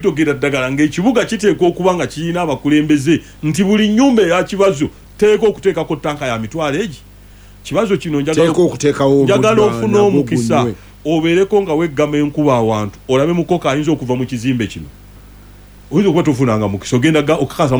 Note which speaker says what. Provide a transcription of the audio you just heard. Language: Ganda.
Speaker 1: togera ddagala ng'ekibuga kiteekwa okuba nga kirina abakulembeze nti buli nnyumba eya kibazo teeka okuteekako ttanka ya mitwalo egi. Kibazo kino njagala ofuna omukisa obeereko nga weggama enkuba awantu olabe mukoka ayinza okuva mu kizimbe kino oyinza okuba tofunanga mukisa ogenda okakasa